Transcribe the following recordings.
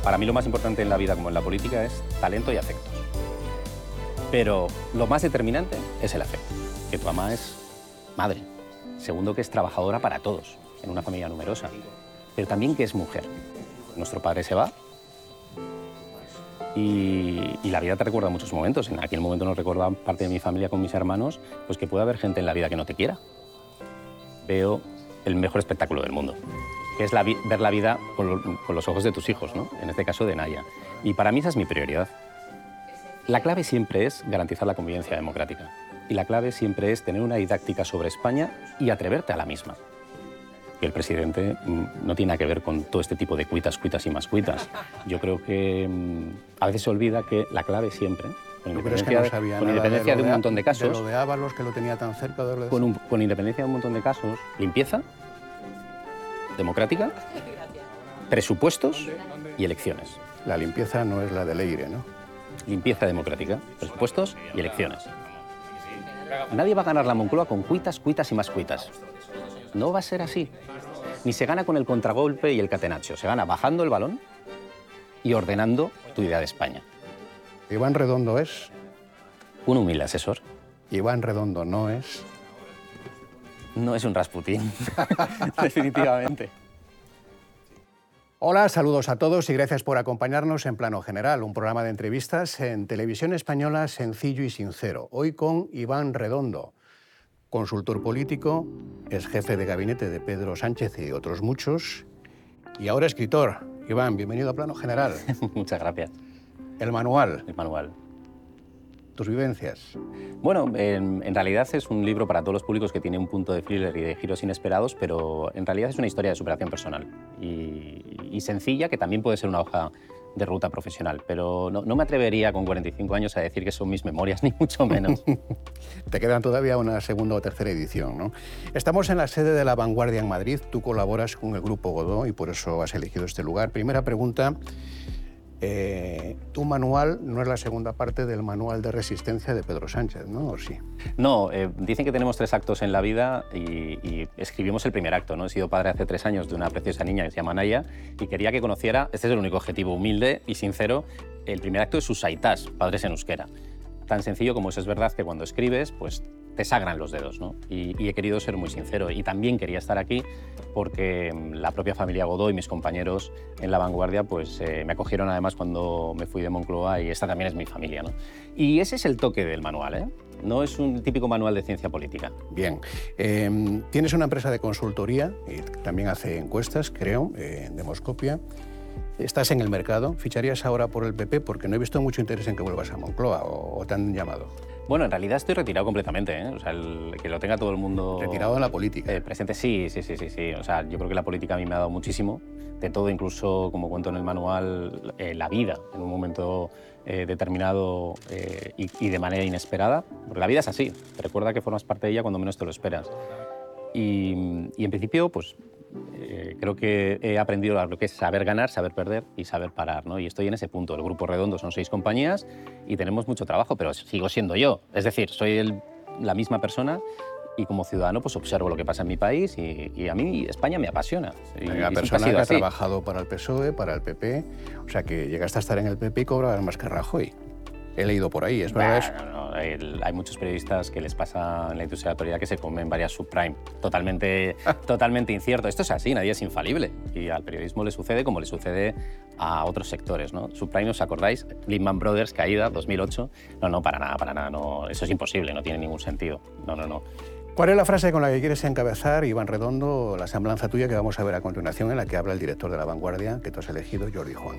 Para mí lo más importante en la vida como en la política es talento y afectos. Pero lo más determinante es el afecto. Que tu mamá es madre. Segundo, que es trabajadora para todos, en una familia numerosa. Pero también que es mujer. Nuestro padre se va y la vida te recuerda muchos momentos. En aquel momento nos recuerda parte de mi familia con mis hermanos, pues que puede haber gente en la vida que no te quiera. Veo el mejor espectáculo del mundo, que es ver la vida con los ojos de tus hijos, ¿no? En este caso de Naya. Y para mí esa es mi prioridad. La clave siempre es garantizar la convivencia democrática. Y la clave siempre es tener una didáctica sobre España y atreverte a la misma. Y el presidente no tiene nada que ver con todo este tipo de cuitas y más cuitas. Yo creo que a veces se olvida que la clave siempre, con independencia de un montón de casos, de lo de Ábalos, que lo tenía tan cerca de lo de... con independencia de un montón de casos, limpieza democrática, presupuestos y elecciones. La limpieza no es la de Leire, ¿no? Limpieza democrática, presupuestos y elecciones. Nadie va a ganar la Moncloa con cuitas y más cuitas. No va a ser así. Ni se gana con el contragolpe y el catenaccio. Se gana bajando el balón y ordenando tu idea de España. Iván Redondo es... un humilde asesor. Iván Redondo no es... no es un Rasputín, definitivamente. Hola, saludos a todos y gracias por acompañarnos en Plano General, un programa de entrevistas en Televisión Española sencillo y sincero. Hoy con Iván Redondo, consultor político, ex jefe de gabinete de Pedro Sánchez y otros muchos, y ahora escritor. Iván, bienvenido a Plano General. Muchas gracias. El manual. El manual. Tus vivencias. Bueno, en realidad es un libro para todos los públicos que tiene un punto de thriller y de giros inesperados, pero en realidad es una historia de superación personal y sencilla, que también puede ser una hoja de ruta profesional, pero no me atrevería con 45 años a decir que son mis memorias, ni mucho menos. Te quedan todavía una segunda o tercera edición, ¿no? Estamos en la sede de La Vanguardia en Madrid. Tú colaboras con el Grupo Godó y por eso has elegido este lugar. Primera pregunta. Tu manual no es la segunda parte del manual de resistencia de Pedro Sánchez, ¿no? ¿O sí? No, dicen que tenemos 3 actos en la vida y escribimos el primer acto, ¿no? He sido padre hace 3 años de una preciosa niña que se llama Naya y quería que conociera, este es el único objetivo, humilde y sincero, el primer acto de sus aitas, padres en euskera. Tan sencillo como eso. Es verdad que cuando escribes, pues te sagran los dedos, ¿no? Y he querido ser muy sincero. Y también quería estar aquí porque la propia familia Godó y mis compañeros en La Vanguardia pues, me acogieron además cuando me fui de Moncloa y esta también es mi familia, ¿no? Y ese es el toque del manual, ¿eh? No es un típico manual de ciencia política. Bien. Tienes una empresa de consultoría y también hace encuestas, creo, Demoscopia. ¿Estás en el mercado? ¿Ficharías ahora por el PP? Porque no he visto mucho interés en que vuelvas a Moncloa o te han llamado. Bueno, en realidad estoy retirado completamente, ¿eh? O sea, que lo tenga todo el mundo... ¿Retirado en la política? Presente, sí. O sea, yo creo que la política a mí me ha dado muchísimo. De todo, incluso, como cuento en el manual, la vida en un momento determinado y de manera inesperada. Porque la vida es así. Te recuerda que formas parte de ella cuando menos te lo esperas. Y en principio, pues... creo que he aprendido lo que es saber ganar, saber perder y saber parar, ¿no? Y estoy en ese punto. El Grupo Redondo son 6 compañías y tenemos mucho trabajo, pero sigo siendo yo. Es decir, soy la misma persona y como ciudadano pues observo lo que pasa en mi país y a mí España me apasiona. Una persona que ha trabajado para el PSOE, para el PP, o sea que llegaste a estar en el PP y cobrabas más que Rajoy. He leído por ahí, ¿es verdad eso? No. Hay muchos periodistas que les pasa en la industria de la actualidad que se comen varias subprime. Totalmente incierto. Esto es así, nadie es infalible. Y al periodismo le sucede como le sucede a otros sectores, ¿no? Subprime, ¿os acordáis? Lehman Brothers, caída, 2008. No, para nada. No, eso es imposible, no tiene ningún sentido. No. ¿Cuál es la frase con la que quieres encabezar, Iván Redondo, la semblanza tuya que vamos a ver a continuación, en la que habla el director de La Vanguardia, que tú has elegido, Jordi Juan?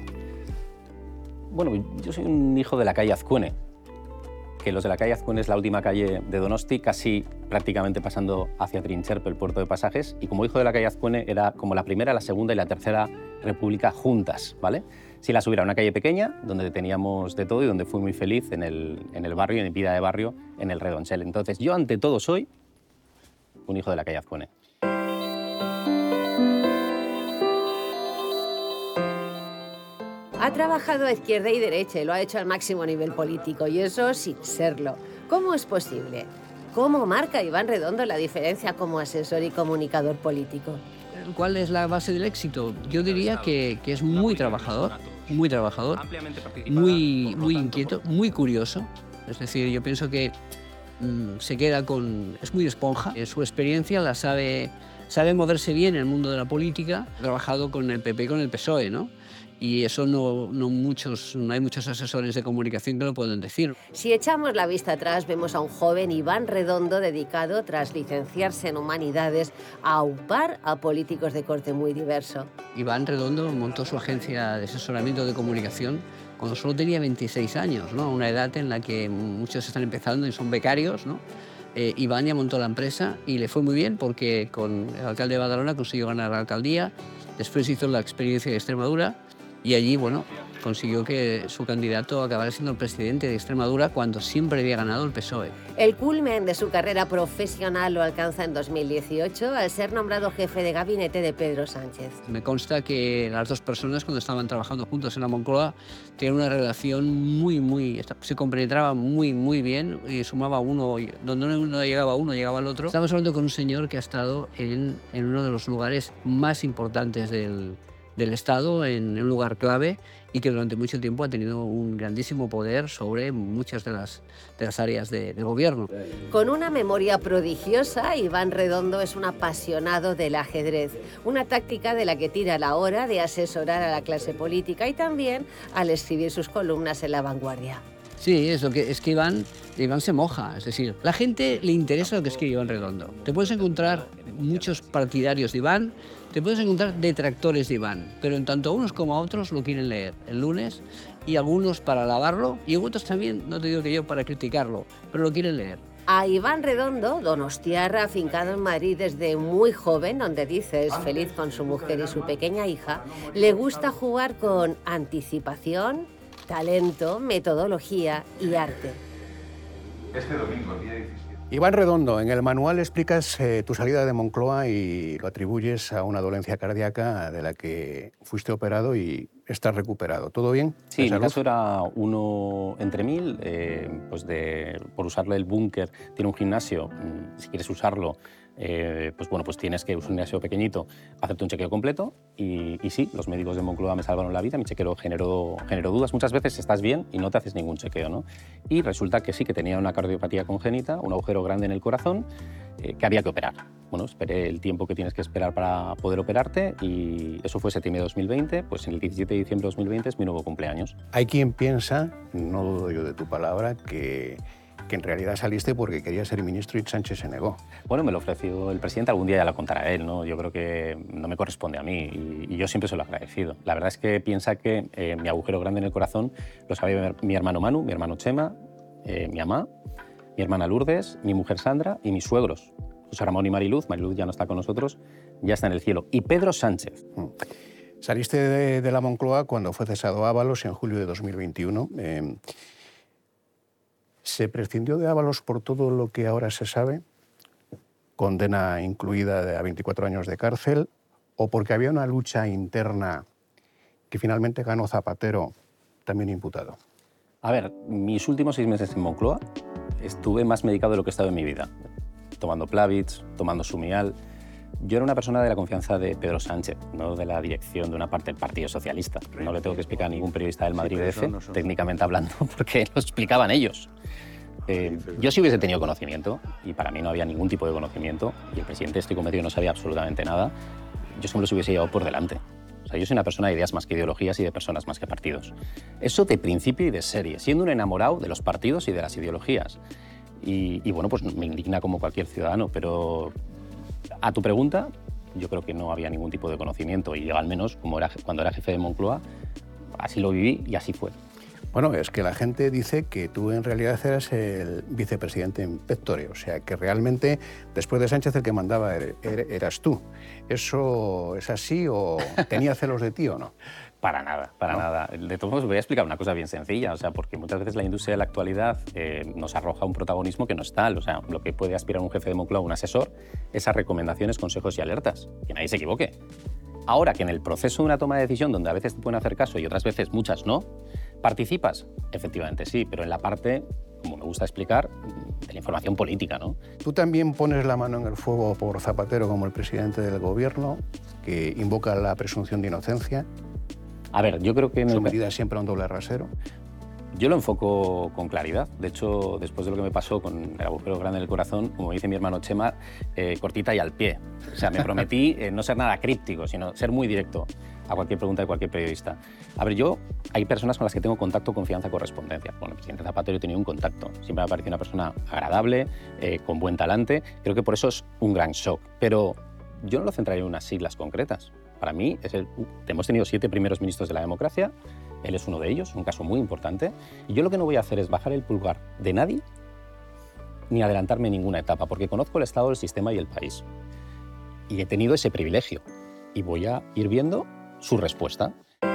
Bueno, yo soy un hijo de la calle Azcuene, que los de la calle Azcuene es la última calle de Donosti, casi prácticamente pasando hacia Trincherpe, el puerto de pasajes, y como hijo de la calle Azcuene era como la primera, la segunda y la tercera república juntas, ¿vale? Si las hubiera una calle pequeña, donde teníamos de todo y donde fui muy feliz en el barrio, en mi vida de barrio, en el Redonchel. Entonces, yo ante todo soy un hijo de la calle Azcuene. Ha trabajado a izquierda y derecha y lo ha hecho al máximo nivel político, y eso sin serlo. ¿Cómo es posible? ¿Cómo marca Iván Redondo la diferencia como asesor y comunicador político? ¿Cuál es la base del éxito? Yo diría que es muy trabajador, muy trabajador, muy inquieto, muy curioso. Es decir, yo pienso que se queda con... es muy esponja. Su experiencia la sabe moverse bien en el mundo de la política. Ha trabajado con el PP y con el PSOE, ¿no? Y eso no hay muchos asesores de comunicación que lo pueden decir. Si echamos la vista atrás, vemos a un joven Iván Redondo dedicado, tras licenciarse en Humanidades, a aupar a políticos de corte muy diverso. Iván Redondo montó su agencia de asesoramiento de comunicación cuando solo tenía 26 años, ¿no? Una edad en la que muchos están empezando y son becarios, ¿no? Iván ya montó la empresa y le fue muy bien porque con el alcalde de Badalona consiguió ganar la alcaldía. Después hizo la experiencia de Extremadura y allí, bueno, consiguió que su candidato acabara siendo el presidente de Extremadura cuando siempre había ganado el PSOE. El culmen de su carrera profesional lo alcanza en 2018 al ser nombrado jefe de gabinete de Pedro Sánchez. Me consta que las dos personas, cuando estaban trabajando juntos en la Moncloa, tenían una relación se compenetraban muy bien y sumaba uno, donde no llegaba uno, llegaba el otro. Estamos hablando con un señor que ha estado en uno de los lugares más importantes del Estado, en un lugar clave, y que durante mucho tiempo ha tenido un grandísimo poder sobre muchas de las áreas de gobierno. Con una memoria prodigiosa, Iván Redondo es un apasionado del ajedrez, una táctica de la que tira a la hora de asesorar a la clase política y también al escribir sus columnas en La Vanguardia. Sí, es que Iván se moja, es decir, la gente le interesa lo que escribe Iván Redondo. Te puedes encontrar muchos partidarios de Iván, te puedes encontrar detractores de Iván, pero en tanto unos como a otros lo quieren leer el lunes, y algunos para alabarlo y otros también, no te digo que yo para criticarlo, pero lo quieren leer. A Iván Redondo, donostiarra, afincado en Madrid desde muy joven, donde dice es feliz con su mujer y su pequeña hija, le gusta jugar con anticipación, talento, metodología y arte. Este domingo, día 17. Iván Redondo, en el manual explicas tu salida de Moncloa y lo atribuyes a una dolencia cardíaca de la que fuiste operado y estás recuperado. ¿Todo bien? Sí, en mi caso era uno entre 1000, por usarle el búnker. Tiene un gimnasio, si quieres usarlo, pues tienes que usar un gimnasio pequeñito, hacerte un chequeo completo y sí, los médicos de Moncloa me salvaron la vida, mi chequeo generó dudas. Muchas veces estás bien y no te haces ningún chequeo, ¿no? Y resulta que sí, que tenía una cardiopatía congénita, un agujero grande en el corazón, que había que operar. Bueno, esperé el tiempo que tienes que esperar para poder operarte y eso fue septiembre de 2020, pues en el 17 de diciembre de 2020 es mi nuevo cumpleaños. Hay quien piensa, no dudo yo de tu palabra, que en realidad saliste porque querías ser ministro y Sánchez se negó. Bueno, me lo ofreció el presidente, algún día ya lo contará él, ¿no? Yo creo que no me corresponde a mí y yo siempre se lo he agradecido. La verdad es que piensa que mi agujero grande en el corazón lo sabía mi hermano Manu, mi hermano Chema, mi mamá, mi hermana Lourdes, mi mujer Sandra y mis suegros, José Ramón y Mariluz. Mariluz ya no está con nosotros, ya está en el cielo. Y Pedro Sánchez. Saliste de la Moncloa cuando fue cesado Ábalos en julio de 2021. ¿Se prescindió de Ábalos por todo lo que ahora se sabe? Condena incluida a 24 años de cárcel, o porque había una lucha interna que finalmente ganó Zapatero, también imputado. A ver, mis últimos 6 meses en Moncloa estuve más medicado de lo que he estado en mi vida, tomando Plavix, tomando Sumial. Yo era una persona de la confianza de Pedro Sánchez, no de la dirección de una parte del Partido Socialista. No le tengo que explicar a ningún periodista del Madrid EF, técnicamente hablando, porque lo explicaban ellos. Yo sí hubiese tenido conocimiento, y para mí no había ningún tipo de conocimiento, y el presidente, estoy convencido, no sabía absolutamente nada, yo siempre los hubiese llevado por delante. O sea, yo soy una persona de ideas más que ideologías y de personas más que partidos. Eso de principio y de serie, siendo un enamorado de los partidos y de las ideologías. Y bueno, pues me indigna como cualquier ciudadano, pero a tu pregunta, yo creo que no había ningún tipo de conocimiento, y yo al menos, cuando era jefe de Moncloa, así lo viví y así fue. Bueno, es que la gente dice que tú en realidad eras el vicepresidente in pectore, o sea, que realmente después de Sánchez el que mandaba eras tú. ¿Eso es así o tenía celos de ti o no? Para nada, para nada. De todos modos, voy a explicar una cosa bien sencilla, o sea, porque muchas veces la industria de la actualidad nos arroja un protagonismo que no es tal. O sea, lo que puede aspirar un jefe de Moncloa, un asesor, es a recomendaciones, consejos y alertas. Que nadie se equivoque. Ahora que en el proceso de una toma de decisión, donde a veces te pueden hacer caso y otras veces muchas no, ¿participas? Efectivamente sí, pero en la parte, como me gusta explicar, de la información política, ¿no? Tú también pones la mano en el fuego por Zapatero como el presidente del gobierno, que invoca la presunción de inocencia. A ver, yo creo que... ¿Sometida siempre a un doble rasero? Yo lo enfoco con claridad. De hecho, después de lo que me pasó con el agujero grande del corazón, como dice mi hermano Chema, cortita y al pie. O sea, me prometí no ser nada críptico, sino ser muy directo a cualquier pregunta de cualquier periodista. A ver, hay personas con las que tengo contacto, confianza, correspondencia. Con el presidente Zapatero he tenido un contacto. Siempre me ha parecido una persona agradable, con buen talante. Creo que por eso es un gran shock. Pero yo no lo centraría en unas siglas concretas. Para mí, hemos tenido 7 primeros ministros de la democracia. Él es uno de ellos, un caso muy importante. Y yo lo que no voy a hacer es bajar el pulgar de nadie ni adelantarme en ninguna etapa, porque conozco el estado del sistema y el país. Y he tenido ese privilegio. Y voy a ir viendo su respuesta.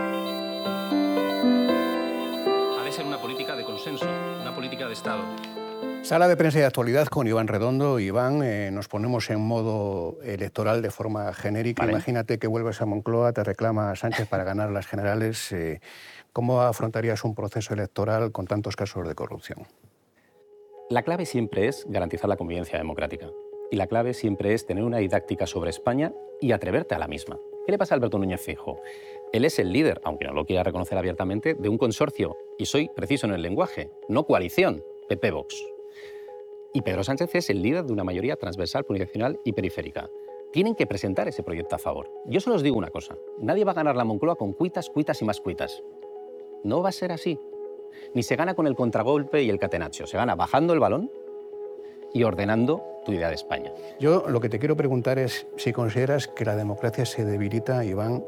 Ha de ser una política de consenso, una política de Estado. Sala de prensa y de actualidad con Iván Redondo. Iván, nos ponemos en modo electoral de forma genérica. Vale. Imagínate que vuelves a Moncloa, te reclama Sánchez para ganar las generales. ¿Cómo afrontarías un proceso electoral con tantos casos de corrupción? La clave siempre es garantizar la convivencia democrática. Y la clave siempre es tener una didáctica sobre España y atreverte a la misma. ¿Qué le pasa a Alberto Núñez Feijóo? Él es el líder, aunque no lo quiera reconocer abiertamente, de un consorcio. Y soy preciso en el lenguaje, no coalición, PP-Vox. Y Pedro Sánchez es el líder de una mayoría transversal, plurinacional y periférica. Tienen que presentar ese proyecto a favor. Yo solo os digo una cosa, nadie va a ganar la Moncloa con cuitas, cuitas y más cuitas. No va a ser así. Ni se gana con el contragolpe y el catenaccio, se gana bajando el balón y ordenando tu idea de España. Yo lo que te quiero preguntar es si consideras que la democracia se debilita, Iván,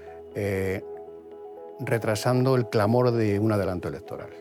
retrasando el clamor de un adelanto electoral.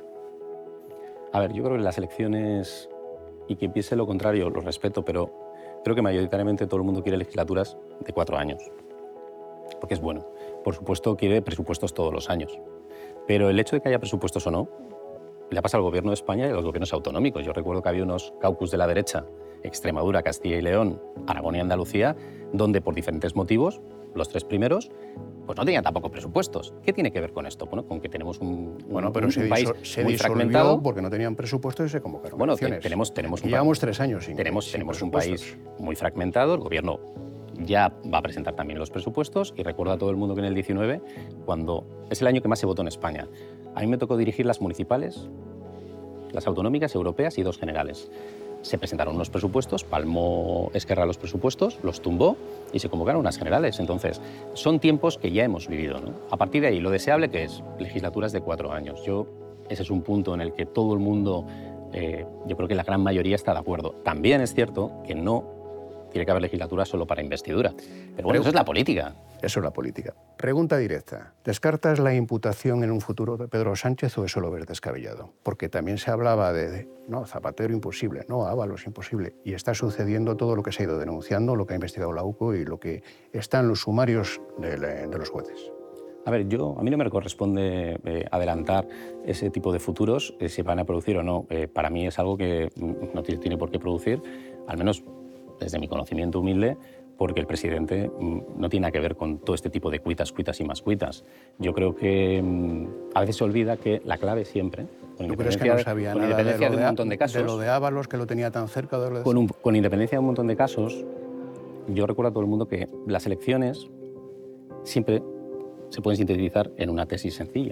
A ver, yo creo que las elecciones, y quien piense lo contrario, lo respeto, pero creo que mayoritariamente todo el mundo quiere legislaturas de 4 años, porque es bueno. Por supuesto, quiere presupuestos todos los años, pero el hecho de que haya presupuestos o no, le pasa al Gobierno de España y a los gobiernos autonómicos. Yo recuerdo que había unos caucus de la derecha, Extremadura, Castilla y León, Aragón y Andalucía, donde por diferentes motivos, los 3 primeros, pues no tenían tampoco presupuestos. ¿Qué tiene que ver con esto? Bueno, con que tenemos un país muy fragmentado. Porque no tenían presupuestos y se convocaron bueno, elecciones. llevamos 3 años sin tenemos un país muy fragmentado. El Gobierno ya va a presentar también los presupuestos y recuerdo a todo el mundo que en el 19, cuando es el año que más se votó en España, a mí me tocó dirigir las municipales, las autonómicas, europeas y 2 generales. Se presentaron unos presupuestos, palmó Esquerra los presupuestos, los tumbó y se convocaron unas generales. Entonces, son tiempos que ya hemos vivido, ¿no? A partir de ahí, lo deseable que es legislaturas de 4 años. Ese es un punto en el que todo el mundo, yo creo que la gran mayoría está de acuerdo. También es cierto que no tiene que haber legislatura solo para investidura. Pero bueno, eso es la política. Eso es la política. Pregunta directa. ¿Descartas la imputación en un futuro de Pedro Sánchez o eso lo ves descabellado? Porque también se hablaba no, Zapatero imposible, no, Ábalos imposible. Y está sucediendo todo lo que se ha ido denunciando, lo que ha investigado la UCO y lo que está en los sumarios de los jueces. A ver, a mí no me corresponde adelantar ese tipo de futuros, si van a producir o no. Para mí es algo que no tiene por qué producir, al menos desde mi conocimiento humilde, porque el presidente no tiene nada que ver con todo este tipo de cuitas, cuitas y más cuitas. Yo creo que a veces se olvida que la clave siempre, con independencia, no sabía con nada independencia de un montón de casos, de lo de Ábalos, que lo tenía tan cerca de lo de... Con independencia de un montón de casos, yo recuerdo a todo el mundo que las elecciones siempre se pueden sintetizar en una tesis sencilla.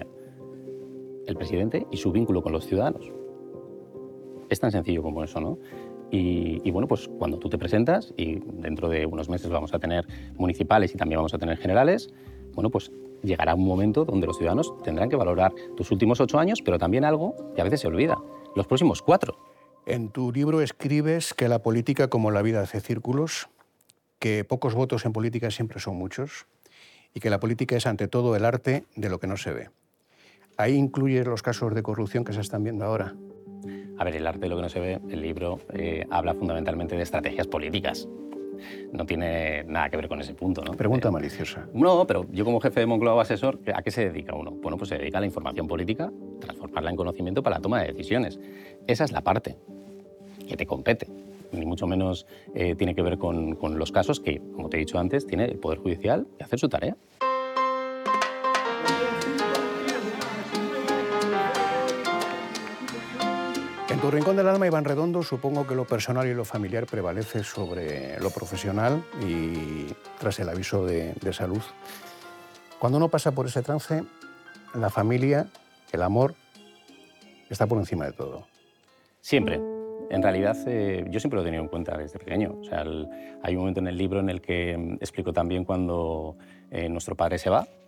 El presidente y su vínculo con los ciudadanos. Es tan sencillo como eso, ¿no? Y bueno, pues cuando tú te presentas, y dentro de unos meses vamos a tener municipales y también vamos a tener generales, bueno, pues llegará un momento donde los ciudadanos tendrán que valorar tus últimos 8 años, pero también algo que a veces se olvida, los próximos 4. En tu libro escribes que la política, como la vida, hace círculos, que pocos votos en política siempre son muchos y que la política es ante todo el arte de lo que no se ve. Ahí incluyes los casos de corrupción que se están viendo ahora. A ver, el arte de lo que no se ve, el libro habla fundamentalmente de estrategias políticas. No tiene nada que ver con ese punto, ¿no? Pregunta maliciosa. No, pero yo como jefe de Moncloa o asesor, ¿a qué se dedica uno? Bueno, pues se dedica a la información política, transformarla en conocimiento para la toma de decisiones. Esa es la parte que te compete. Ni mucho menos tiene que ver con los casos que, como te he dicho antes, tiene el Poder Judicial que hacer su tarea. En tu rincón del alma, Iván Redondo, supongo que lo personal y lo familiar prevalece sobre lo profesional y tras el aviso de salud. Cuando uno pasa por ese trance, la familia, el amor, está por encima de todo. Siempre. En realidad, yo siempre lo he tenido en cuenta desde pequeño. O sea, hay un momento en el libro en el que explico también cuando nuestro padre se va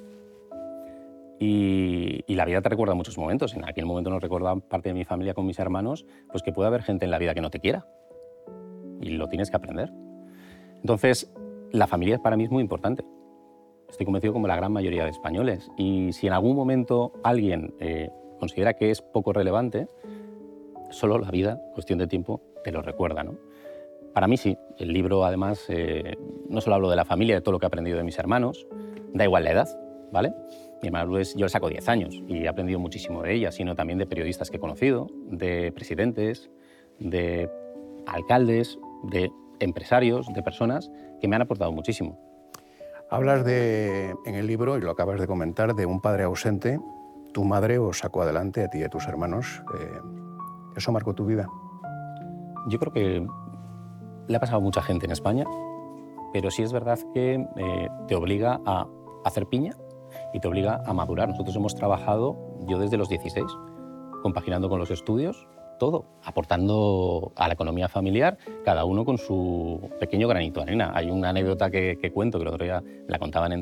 y la vida te recuerda muchos momentos. En aquel momento nos recuerda parte de mi familia con mis hermanos, pues que puede haber gente en la vida que no te quiera y lo tienes que aprender. Entonces, la familia para mí es muy importante. Estoy convencido como la gran mayoría de españoles. Y si en algún momento alguien considera que es poco relevante, solo la vida, cuestión de tiempo, te lo recuerda, ¿no? Para mí sí. El libro, además, no solo hablo de la familia, de todo lo que he aprendido de mis hermanos, da igual la edad, ¿vale? Mi hermana Lourdes, yo le saco 10 años y he aprendido muchísimo de ella, sino también de periodistas que he conocido, de presidentes, de alcaldes, de empresarios, de personas que me han aportado muchísimo. Hablas en el libro, y lo acabas de comentar, de un padre ausente. Tu madre os sacó adelante, a ti y a tus hermanos. ¿Eso marcó tu vida? Yo creo que le ha pasado a mucha gente en España, pero sí es verdad que te obliga a hacer piña y te obliga a madurar. Nosotros hemos trabajado, yo desde los 16, compaginando con los estudios, todo, aportando a la economía familiar, cada uno con su pequeño granito de arena. Hay una anécdota que cuento, que el otro día la contaban en